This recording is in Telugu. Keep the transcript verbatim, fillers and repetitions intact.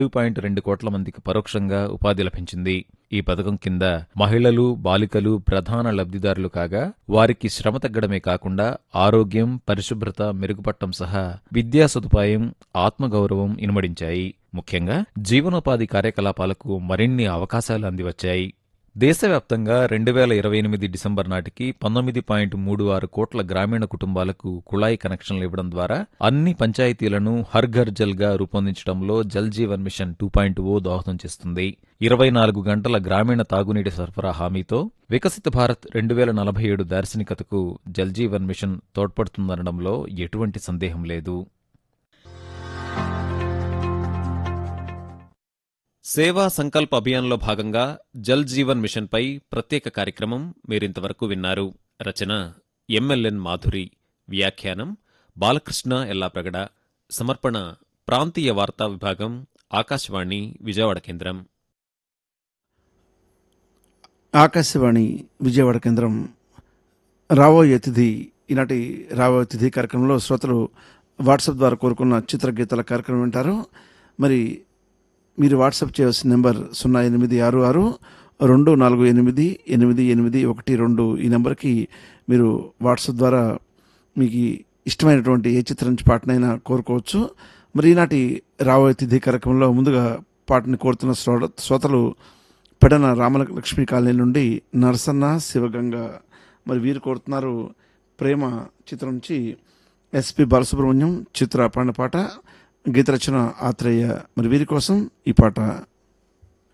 పాయింట్ రెండు కోట్ల మందికి పరోక్షంగా ఉపాధి లభించింది. ఈ పథకం కింద మహిళలు, బాలికలు ప్రధాన లబ్ధిదారులు కాగా, వారికి శ్రమ తగ్గడమే కాకుండా ఆరోగ్యం, పరిశుభ్రత మెరుగుపడటం సహా విద్యా సదుపాయం, ఆత్మగౌరవం ఇనుమడించాయి. ముఖ్యంగా జీవనోపాధి కార్యకలాపాలకు మరిన్ని అవకాశాలు అందివచ్చాయి. దేశవ్యాప్తంగా రెండు వేల ఇరవై ఎనిమిది డిసెంబర్ నాటికి పంతొమ్మిది పాయింట్ మూడు ఆరు కోట్ల గ్రామీణ కుటుంబాలకు కుళాయి కనెక్షన్లు ఇవ్వడం ద్వారా అన్ని పంచాయతీలను హర్ ఘర్ జల్ గా రూపొందించడంలో Jal Jeevan machine two point ఓ దోహదం చేస్తుంది. ఇరవై నాలుగు గంటల గ్రామీణ తాగునీటి సరఫరా హామీతో వికసిత భారత్ రెండు వేల నలభై ఏడు దార్శనికతకు జల్ జీవన్ మిషన్ తోడ్పడుతుందనడంలో ఎటువంటి సందేహం లేదు. సేవా సంకల్ప్ అభియాన్లో భాగంగా జల్ జీవన్ మిషన్పై ప్రత్యేక కార్యక్రమం మీరింతవరకు విన్నారు. రచన ఎంఎల్ఎన్ మాధురి, వ్యాఖ్యానం బాలకృష్ణ ఎల్లాప్రగడ, సమర్పణ ప్రాంతీయ వార్తా విభాగం, ఆకాశవాణి విజయవాడ కేంద్రం. ఆకాశవాణి విజయవాడ కేంద్రం. రాబోయే తిథి. ఈనాటి రాబోయే తిథి కార్యక్రమంలో శ్రోతలు వాట్సాప్ ద్వారా కోరుకున్న చిత్రగీతాల కార్యక్రమం వింటారు. మరి మీరు వాట్సాప్ చేయవలసిన నెంబర్ సున్నా ఎనిమిది ఆరు ఆరు రెండు నాలుగు ఎనిమిది ఎనిమిది ఎనిమిది ఒకటి రెండు. ఈ నెంబర్కి మీరు వాట్సాప్ ద్వారా మీకు ఇష్టమైనటువంటి ఏ చిత్రం నుంచి పాటనైనా కోరుకోవచ్చు. మరి ఈనాటి రాబోయే తిథి కార్యక్రమంలో ముందుగా పాటని కోరుతున్న శ్రో శ్రోతలు పెడన రామలక్ష్మి కాలనీ నుండి నరసన్న, శివగంగ. మరి వీరు కోరుతున్నారు ప్రేమ చిత్రం నుంచి ఎస్పి బాలసుబ్రహ్మణ్యం, చిత్ర పాడిన పాట, గీత రచన ఆత్రేయ. మరి వీరి కోసం ఈ పాట.